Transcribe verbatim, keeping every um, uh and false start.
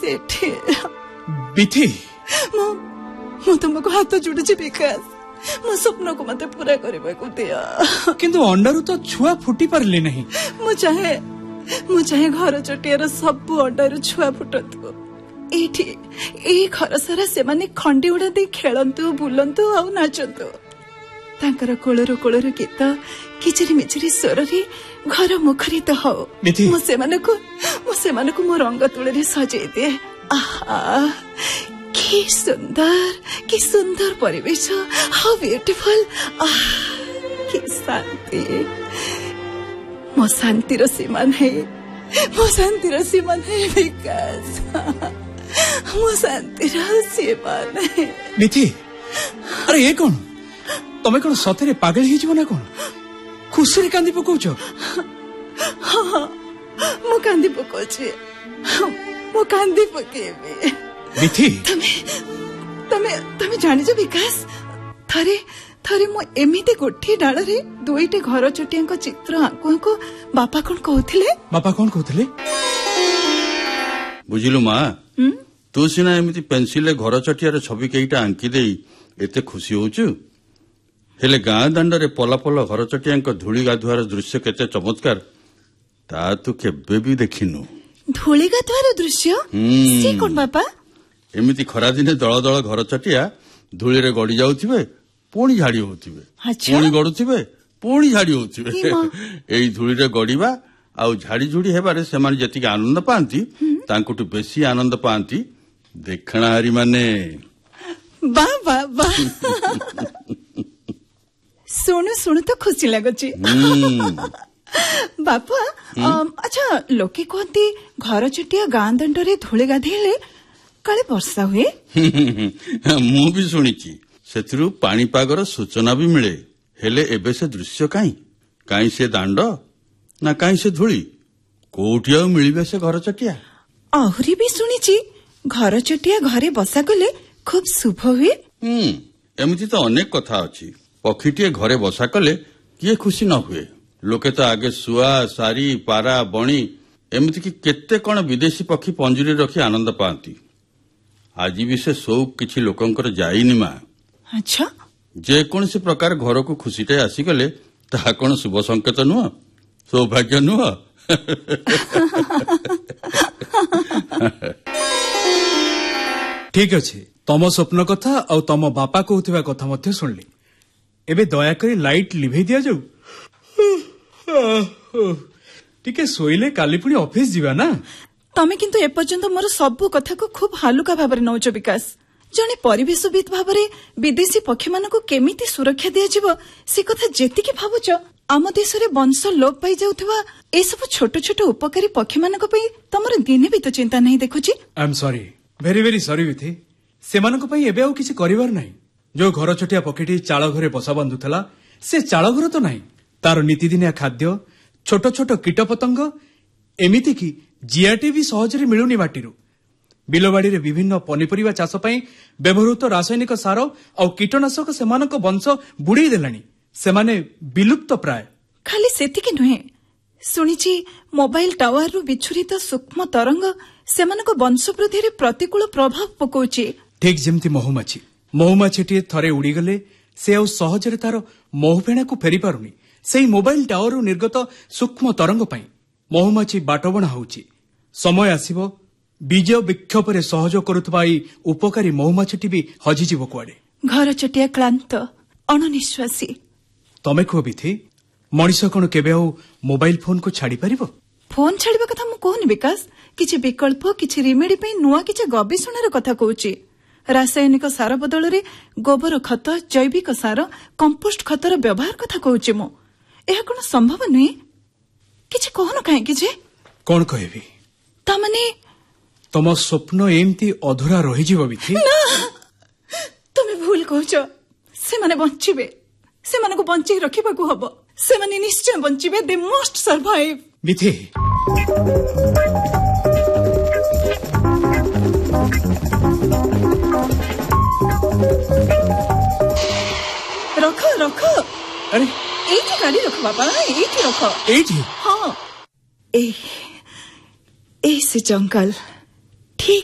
सेठी बिथि मो मो तुमको हाथ जोड़ुछि विकास मो स्वप्न को मते पूरा करबा को दिया किंतु अंडारू तो छुआ फुटी परले नहीं मो चाहे मो चाहे घर चटियार सब अंडारू छुआ फुटतु एठी ए घर सारा से माने खंडी उड़ा दे खेलंतु बुलंतु आ नाचंतु तांकर कोलरो कोलरो गीत किचरी मिचरी स्वर रे घर मुखरित हो मो से माने को मो से माने को मो रंग तुळे रे सजाई दे आहा कि सुंदर कि सुंदर परिवेश हाउ ब्यूटीफुल आह कि शांति मो शांति रो सीमा नहीं मो शांति रो सीमा नहीं विकास मो शांति रो सीमा नहीं बिथि अरे ये कौन तमे कौन सतरे पागल ही जीवना कौन खुशी रे कांदी पकोछ हां मो कांदी पकोछि मो कांदी पकेबे बिथि तमे तमे तमे जानि जो विकास थरे थरे मो एमिते गोठी डाल रे दुईटे घर चटियांक चित्र आंकु आंकु बापा कोन कहउथिले बापा कोन कहउथिले बुझिलु मा तू सिना एमिति पेंसिल घर चटियार छवि केइटा आंकी देई एते खुशी होचु हेले गाँ दांडरे पला पला घर चटियांक धूली गाधुआर दृश्य केते चमत्कार ता तू केबे भी देखिनु धूली गाधुआर दृश्य से कोन बापा एमिति खरा दिने दळ दळ घर चटिया धूली रे गडी जाउथिबे पुणी झाड़ी होथिबे पुणी गडुथिबे पुणी झाड़ी होथिबे एई धूली रे गडीबा आ झाड़ी झुड़ी हेबारे से माने जति के आनंद पांती तांकुटु बेसी आनंद पांती देखणारी माने बा बा बा सुनु सुनु तो खुशी लगुची बापा अच्छा लोके कहती घर चटिया गाँ दंडरे धूली गाधेले काले वर्षा हुए मु भी सुनिची सेथिरु पाणीपागर सूचना भी मिले हेले एबे से दृश्य काई काई से दांड ना काई से धूली कोठिया मिलिबे से घर चटिया आहुरी भी सुनिची घर चटिया घरे बसा गले खूब शुभ हुए हम्म एमिति तो अनेक कथा अछि पक्षीटीए घरे बसा कले किए खुशी न हुए लोके तो आगे सुआ सारी पारा बणी एमिति कि केते कण विदेशी पक्षी पंजुरी रखी आनंद पाती आज भी से शौक किछि लोकंकर जाइनि मा अच्छा जे कौन सी प्रकार घर को खुशीटे आसीगले ता कौन शुभ संकेत नुह सौभाग्य नुह ठीक अछि तम स्वप्न कथा और तम बापा कहउथिबा कथा मध्य सुनली एबे दया करी लाइट लिभे दिया जाऊ टिके सोइले काली पुणी ऑफिस जीवा ना तमे किंतु ए पर्यंत मोर सब कथा को खूब हालुका भाबरे नौच विकास जने परिवेशविद भाबरे विदेशी पक्षी मानको केमिति सुरक्षा दिया जिवो से कथा जेतिके भाबुच आम देश रे वंश लोप पाई जाउथवा ए सब छोट छोट उपकारी पक्षी मानको पई तमर दिने भी तो चिंता नहीं देखुची I am sorry very very sorry विथि से मानको पई एबे आ किछि करिवार नाही जो घर छोटिया पक्षीटी चाଳ घरे बसा बांधुथला से चाଳ घर तो नाही तार नीतिदिनिया खाद्य छोट छोट कीट पतंग एमिति कि जियाटी भी सहजरे मिलुनी माटीरू बिलबाड़ी रे विभिन्न पनिपरिबा चाष पई व्यवहृत रासायनिक सार और कीटनाशक सेमानक वंश बुड़ी देलानी सेमाने विलुप्त प्राय खाली सेतिके नुहे सुनिची मोबाइल टावर रु बिछुरित सूक्ष्म तरंग सेमानक वंश वृद्धि रे प्रतिकूल प्रभाव पकोची ठीक जेमती महुमाछी महुमाछीटी थरे उड़ी गले से आ सहजरे तार महुफेणा को फेरी पारुनी सेई मोबाइल टावर रु निर्गत सूक्ष्म तरंग पई महुमाछी बाटबणा होउची समय आसीबो बीज विक्षेपरे सहयोग करुथबा ई उपकारी महुमाछीटी भी हजी जीव कुआडे घर चटिया क्लांत अणनिश्वासी तमे को बिथि मनिष कोन केबे आ मोबाइल फोन को छाड़ी परिबो फोन छाड़िबा कथा मु कोहनी विकास किछि विकल्प किछि रिमेडी पई नुवा किछि गवेषणार कथा कहूची रासायनिक सार बदल रे गोबर खत जैविक सार कंपोस्ट खतर व्यवहार कथा कहूची मु एहा कोन संभव नै किछि कहनो काहे कि जे कोन कहबी ता माने तम स्वप्न एमती अधूरा रहि जीव बिथि तुमे भूल कहछ से माने बंचिबे से माने को बंची रखिबा को हबो से माने निश्चय बंचिबे दे मस्ट सर्वाइव बिथि रखो रखो अरे एठी गाड़ी रखो बाबा एठी रखो एठी हां ए ए से जंगल